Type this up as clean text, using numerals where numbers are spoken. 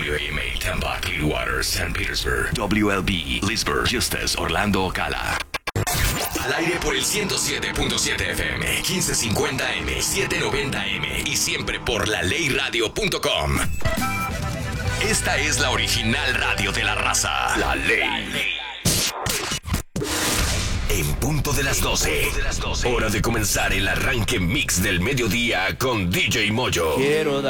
WAMA, Tampa, Clearwater, St. Petersburg. WLB, Leesburg, Justus, Orlando, Ocala. Al aire por el 107.7 FM, 1550M, 790M y siempre por laleyradio.com. Esta es la original radio de la raza. La Ley. En punto de las 12. Hora de comenzar el arranque mix del mediodía con DJ Moyo. Quiero dar